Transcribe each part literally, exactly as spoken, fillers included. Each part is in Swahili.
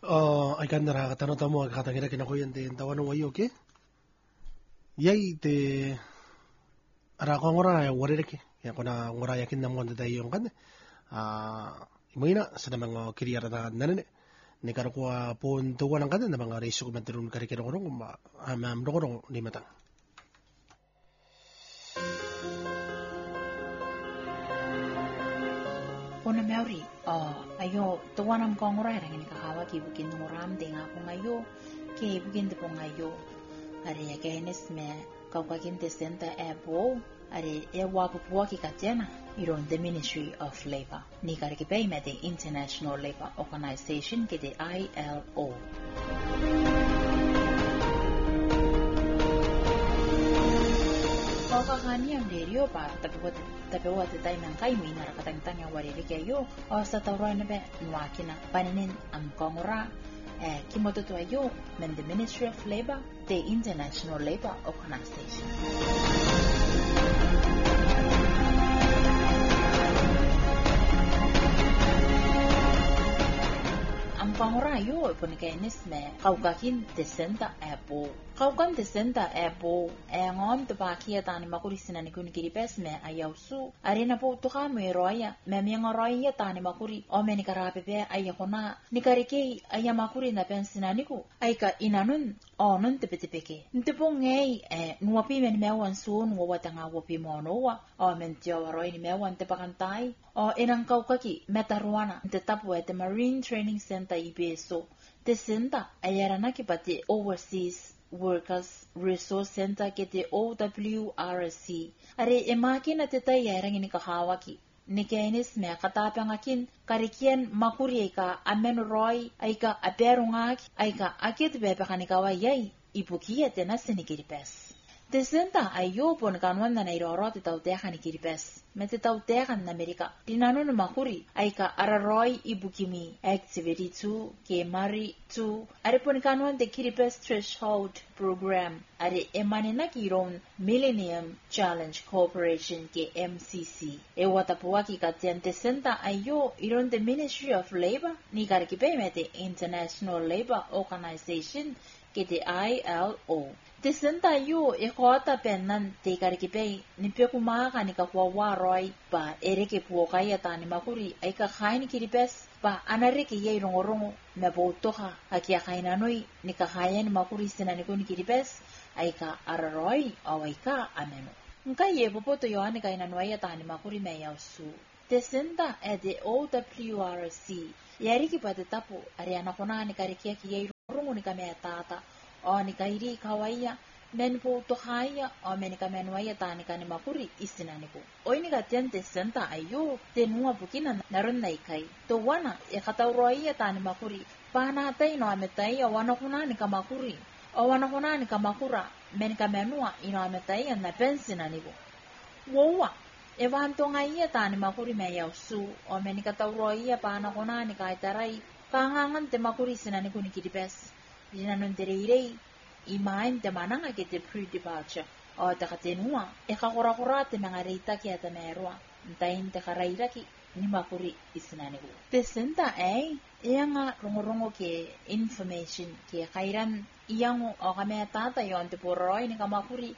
Uh, ay kan nara katano tamo ang katangira kinakuyan te tawan ng wayo ke. Yay te ara ko ngora wari reke. Ya ko na ngora yakin na mo nda yung kan. Ah imoina sa mga kiriyara na nanene. Ni karo ko punto ko lang kan na mga reso ko mantirun kari kero ko ma amam do ko ni matang. Ona Maori, oh, ayo, tuwanam ko ngora rang ni kahawa ki bukin ngoram de nga ko ngayo, ke bukin de po ngayo. Are ya kenes me kau kakin te senta ebo, are e wa po po ki katena, iron the Ministry of Labor. Ni kare ki pay me the International Labor Organization ke the I L O. Kau kakani ang deryo pa, tapi buat tapi buat tayo ng kayo may narakatang-tang yung wariri kayo o sa tawra na ba nuwaki na paninin ang kongora eh kimoto to ayo ng the Ministry of Labor, the International Labor Organization. Ang pangora ayo ipon kainis me kaukakin desenta epo. Kaukan desenta epo e ngom to pakia tani makuri sinani kun kiripes me ayausu arena po to kamo eroya me mi ngoroya tani makuri o me nikarape pe ayakona nikarike ayamakuri na pensinani ku aika inanun o nun tepetepeke ntepong ngei e nuapi men mewan sun wa tanga wapi monowa o men tio waroi ni mewan tepakantai o inang kaukaki metaruana tetapu at the Marine Training Center ibeso te senta ayarana ki pati Overseas Workers Resource Center ke te O W R C are emaki na te tayarang ni kahawaki ni kainis me katapangakin karikian makuri ka amen roy ay ka aperungak ay ka akit bebe kanikawa yay ibukiya te na sinikiripes te senta ayo pon kanwan na nairoro te tautehan ni kiripes me te tautehan na Amerika dinano na makuri ay ka araroy ibukimi activity two ke mari two are pon kanwan te kiripes threshold program are emane na kiron Millennium Challenge Corporation ke M C C e watapuwa ki katyan te senta ayo iron the Ministry of Labor ni karikipe me te International Labor Organization ke te I L O te senta yu e kota penan te karikipe ni peku maka ni ka waroi pa ereke puokaya tani makuri ay ka kain kiripes pa anareke ye rongorongo me botoha akia kainanoi ni ka kaya ni makuri sinani kun kiripes ay ka araroi awai ka ameno nka ye popoto yo ani kainanoi tani makuri me yausu te senta e de O W R C yariki pa te tapu ari anakona ni karikia ki ye rongo ni ka me tata o ni kairi kawaia men po to haya o men ka menwaya tani ka ni makuri isinani ko oi ni katyan te senta ayo te nuwa bukina naron nai kai to wana e katauroia tani makuri pana tai no ametai o wana kuna ni ka makuri o wana kuna ni ka makura men ka menua ino ametai na pensinani ko wowa e wanto ngai tani makuri me yausu o men ka tauroia pana kuna ni ka tarai kangangan te makuri sinani ko ni kidipes dinanon direi imain te mananga ke te pre-departure o te katenua e kakura-kura te mga reita ki ata merua ntain te karaira ki ni makuri isinani ko te senta eh iya nga rongo-rongo ke information ke kairan iyang o kame tata yon te poroi ni kamakuri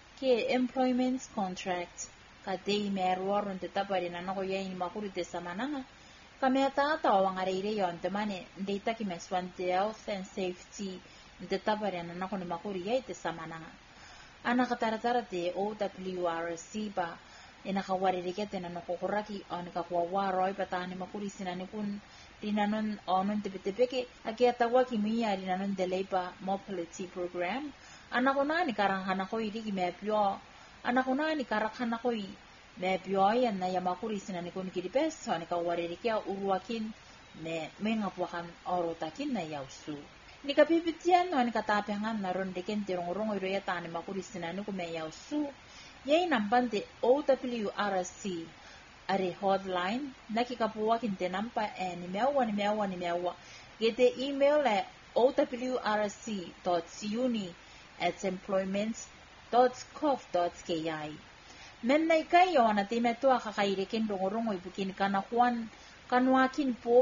ke employment contract ka te merua ron te tapari na nako yay ni makuri te samananga kame tata o nga reire yon te mane data ki meswan te health and safety te tapari na nako ni makuri yay te samananga ana kataratara te O W R C ba ina kawaririke te na nakukuraki o ni kakuawaroi patani makuri sinani kun rinanon onon tepetepeke akiatawa ki miya rinanon the labor mobility program ana kuna ni karangana ko iri ki mepyo ana kuna ni karakana ko i mepyo yan na yamakuri sinani kun kiripes o ni kawaririke uruakin me mengapuakan orotakin na yausu ni kapipitian no ni katapengan naron deken tirong-rong iroya tani makuri sinani kun me yausu yay nampante O W R C are hotline nakikapuwa kinte nampa e ni mewa ni mewa ni mewa gete email e o w r c dot uni at employment dot gov dot k i men nay kayo na timeto akakairikin rongorongo ibukin kana Juan kanwakin pome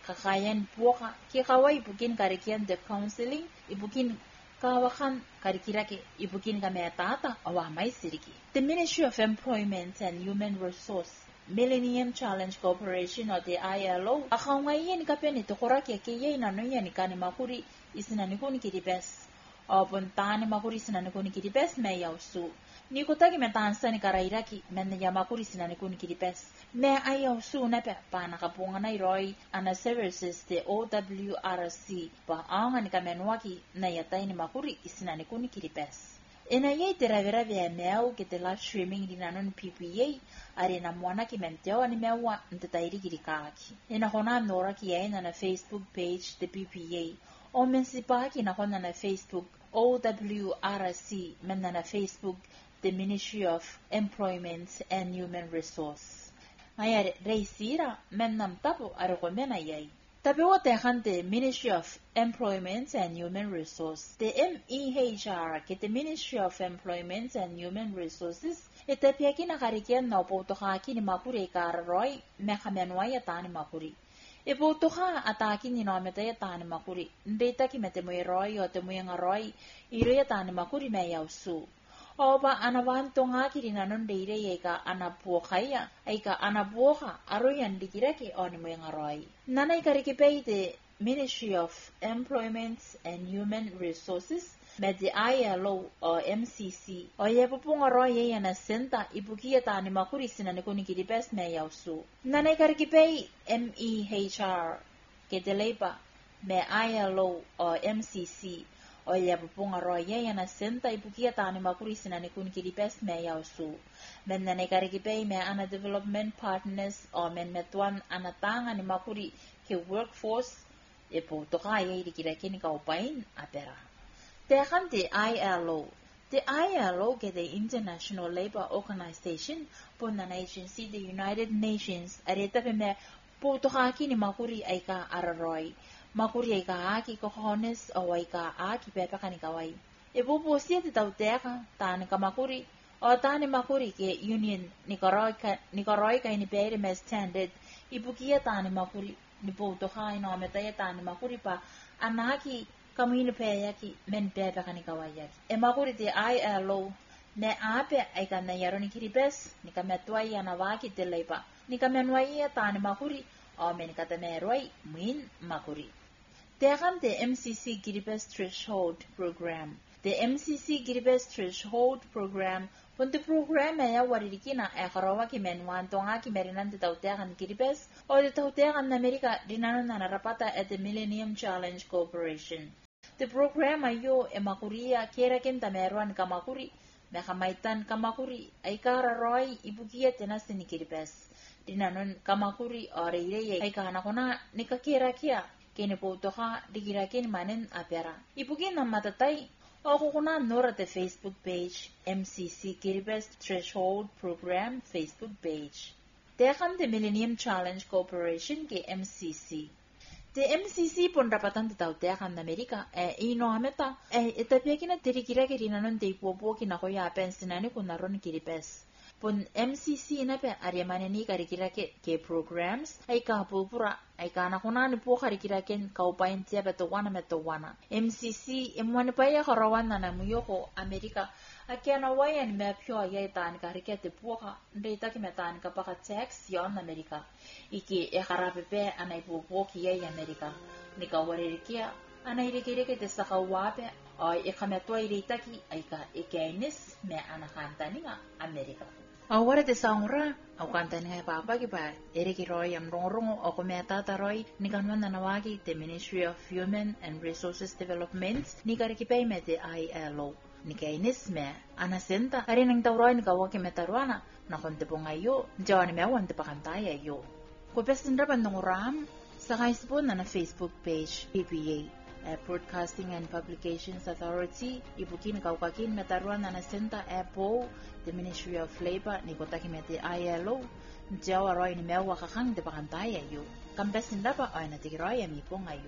kakayan puka ki kawai ibukin karikian the counseling ibukin kawakan karikirake ibukin kametata awamai siriki. The Ministry of Employment and Human Resource Millennium Challenge Corporation or the I L O akaungayen kapeni tokoraki ke na no yani kani makuri isinani kuni kiribes obon tani makuri sinani kuni kiribes me yausu ni kutaki metansa ni karairaki men ya makuri sinani kuni kiribes me ayausu na pe pana kapunga na iroi ana services the O W R C pa anga ni kamenwaki na yatai ni makuri isinani kuni kiribes. Ina yei te ravera vea meau ke te live streaming di nanon P P A are na mwana ki menteo ani meua ntatairi ki rikaaki. Ina hona nora ki aina na Facebook page the P P A o mensipaki na hona na Facebook O W R C menna na Facebook the Ministry of Employment and Human Resource. Ngaya reisira mennam tapo are komena yei. Tapi o te hante Ministry of Employment and Human Resources, the M E H R ke te Ministry of Employment and Human Resources, e te piaki na karikian na upotoka ki ni makuri e kararoi me kamenwa ya tani makuri. E potoka ataki ni no meta ya tani makuri, ndeta ki me te mui roi o te mui ngaroi, iro ya tani makuri me yausu. Oba anawanto nga ki rin anon deire ye ka anapuokaya ay ka anapuoka aroyan dikireke o ni mo yung aroy. Nanay karikipay the Ministry of Employment and Human Resources med the I L O o M C C o ye pupong aroy ye na senta ibukiya ta ni makuri sinani ko ni kiripes me yausu. Nanay karikipay M E H R ke te leipa me I L O o M C C o ia pupunga roye ya na senta ipukia tani makuri sinani kun kiripes me yausu. Men na nekarikipay me ana development partners o men metuan ana tanga ni makuri ke workforce e po toka ye dikirake ni kaupain apera. Tekan te I L O. The I L O ke the International Labour Organization pun na agency the United Nations areta pe me po toka ki ni makuri ay ka araroi. Makuri ay ka aki kokones o ay ka aki pepa kanikaway. Ipupo siya ti tauteka, tani ka makuri, o tani makuri ke union ni karoy ka ni karoy ka ni pere me standard, ipukia tani makuri, ni puto ka ino ametaya tani makuri pa, anaki kamino peya ki men pepa kanikaway yaki. E makuri ti I L O, ne ape ay ka na yaro ni kiripes, ni kametway anawaki tilay pa, ni kamenway tani makuri, o men katamerway, min makuri. Tekan the M C C Kiribes Threshold Program. The M C C Kiribes Threshold Program, pun the program ay waririkina ay karawa ki menwan tonga ki merinan te tautekan Kiribes o te tautekan na Amerika dinanon na narapata at the Millennium Challenge Corporation. The program ay yo e makuria kerakin tameruan kamakuri, mekamaitan kamakuri ay kararoy ibukia tenasin ni Kiribes. Dinanon kamakuri o reireye ay kahanakona ni kakira kia. Kene po toka digirakin manen apera. Ipukin ang matatay o kukuna nora te Facebook page M C C Kiribes Threshold Program Facebook page. Tekan the Millennium Challenge Corporation ke M C C. The M C C pun rapatan te tau tekan na Amerika e ino ameta e itapia kina tirikira kirina non te ipuapo kina koya pensinani kunaron Kiribes. Pun M C C na pe ariamane ni karikira ke ke programs ay ka pupura ay ka na kunani po karikira ken kaupain tiya beto wana meto wana M C C emwane pa ya karawan na namuyoko Amerika akya na wayan me pyo ay tan karikete po ka ndeta ki metan ka paka tax yon Amerika iki e karape pe anay pupo ki ay Amerika ni ka waririkia anay rikire ke te sakawape ay ikameto ay rita ki ay ka ikenis me anakanta ni nga Amerika. Awara te saungra, au kanta ni papa ki pa, eriki roy am rongrong o kumeta taroy, ni kanwan na nawagi the Ministry of Human and Resources Development, ni karikipay me te I L O. Ni kainis me, anasenta, ari nang tauroy ni kawaki metaruana, na konte po ngayo, jawa ni mewan te pakantaya yo. Kupes tinrapan ng ram, sa kaispo na na Facebook page, P P A. Uh, Broadcasting and Publications Authority, ibukin kaukakin metaruan na nasenta Apple, the Ministry of Labor, ni kotaki meti I L O, jawa roy ni mewa kakang de pakantaya yo. Kampes nindapa ay natikiroy ami po ngayo.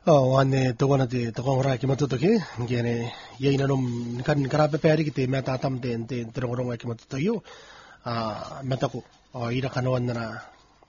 Oh, ane to wana te to kong ra ki matuto ki gene ye ina nom kan karape peri ki te meta tam te te trongorong ki matuto yo a meta ko o ira kanawan na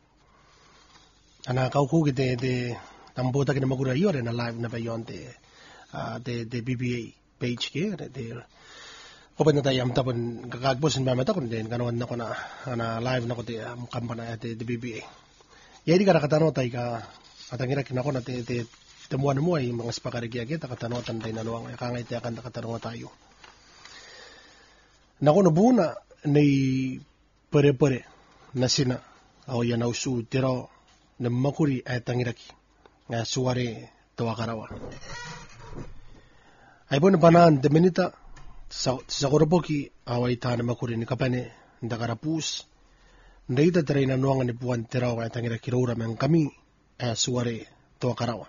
ana kau ku ki te te tambota ki na magura yo na live na bayon te te te B B A page ki te open na tayo am tapon kakagpos na meta ko den kanawan na ko na ana live na ko te kampana te te B B A ye di kara katano tay ka atangira kinako na te te temuan mo ay mga spakarigya kita katanotan tayo na luwang kangay tayo kan nakatanong tayo. Nako na buna ni pare-pare na sina o yan au su tiro na makuri ay tangiraki nga suwari tawakarawa. Ay po na banaan de minita sa, sa kuraboki away ta na makuri ni kapane ndakarapus ndaita taray na nuwangan ni buwan tiro ay tangiraki rura mang kami ay suwari tawakarawa.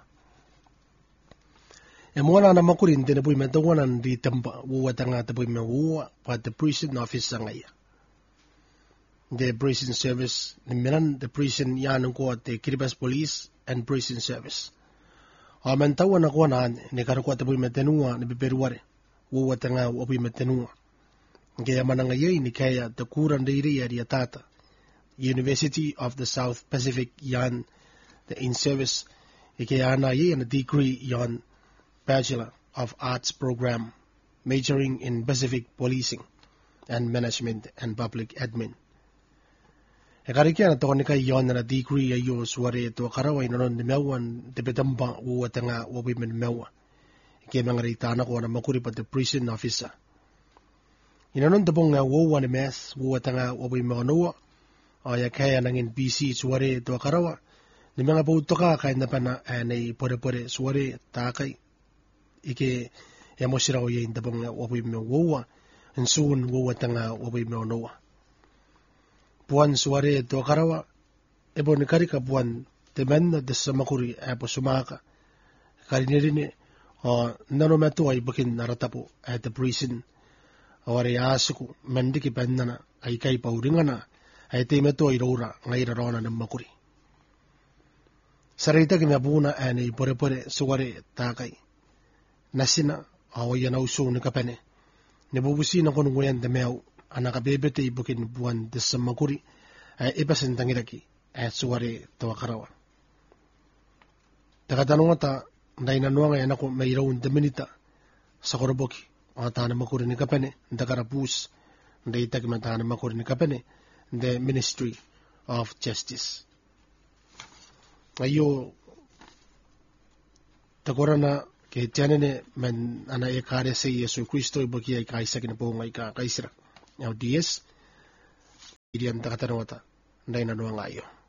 E mwana na makurin tena pui me tawanan di tempa uwa tanga te pui me uwa pa the prison office ngaya. The prison service ni menan the prison yan ko te Kiribati Police and Prison Service. O men tawa na ko na ni karko te pui me tenua ni beberuare uwa tanga uwa pui me tenua. Kaya manangaya ni kaya te kuran diri ya dia tata. University of the South Pacific yan the in service ikaya na ye na degree yan Bachelor of Arts program majoring in Pacific Policing and Management and Public Admin. E karikia na toko ni kay yon na degree ayo suwari ito karaway na ron ni mewan tibetamba uwa tanga wabi men mewa. Ike mga ritana ko na makuri pa the prison officer. Inanon tabong nga wawa ni mes uwa tanga wabi mga nuwa o ya kaya nangin B C suwari ito karawa ni mga pauto ka kaya na pa na anay pore-pore suwari takay ike emo sira o yin tabong wabi me wawa and soon wawa tanga wabi me noa puan suare to karawa ebo ni karika puan temen na desa makuri apo sumaka karinirine o nano metu ay bakin naratapo at the prison awari asuku mendiki pendana ay kay pauringana ay temeto ay rora ngay rarona ng makuri sarita kimabuna ay pore-pore suare takay nasina awa yan auso ni kapane. Nabubusi na ko nung wayan damew ang nakabebete ibukin buwan desa makuri ay ipasin tangiraki ay suwari tawakarawa. Takatanong ata na inanuang ay anak ko may raon daminita sa kuraboki ang tahan makuri ni kapane dakarapus na itag matahan makuri ni kapane the Ministry of Justice. Ayo takura na kaya tiyan na man ana ikare sa Yesu Kristo ibagi ay kaisa kinabuong ay kakaisira. Now, D S, hindi ang takatanong ata, hindi na nuwang ayo.